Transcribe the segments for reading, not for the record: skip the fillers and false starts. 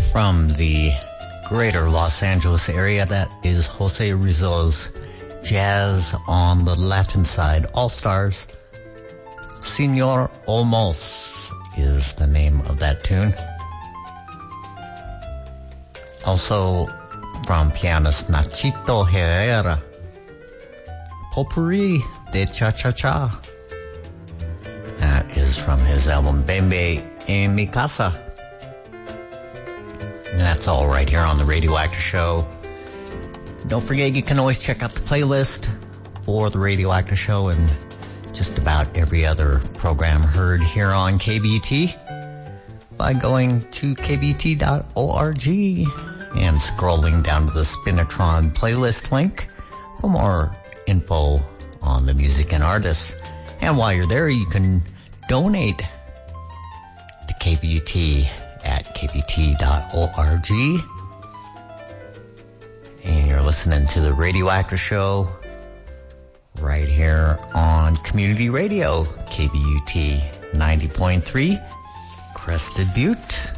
From the greater Los Angeles area, that is Jose Rizzo's Jazz on the Latin Side All-Stars. Señor Olmos is the name of that tune. Also from pianist Nachito Herrera, Potpourri de Cha-Cha-Cha. That is from his album Bembe en Mi Casa. And that's all right here on the Radioactive Show. Don't forget, you can always check out the playlist for the Radioactive Show and just about every other program heard here on KBT by going to kbt.org and scrolling down to the Spinatron playlist link for more info on the music and artists. And while you're there, you can donate to KBT at kbt.org. And you're listening to the Radioactive Show right here on Community Radio, KBUT 90.3, Crested Butte,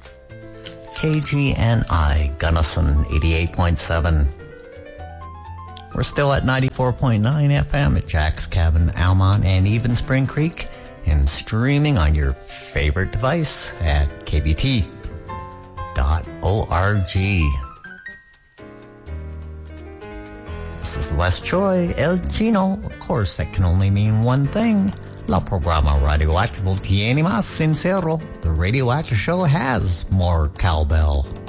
KGNI, Gunnison 88.7. We're still at 94.9 FM at Jack's Cabin, Almont, and even Spring Creek, and streaming on your favorite device at kbt.org. This is Les Choi, El Chino. Of course, that can only mean one thing. La programa radioactivo tiene más sincero. The Radioactive Show has more cowbell.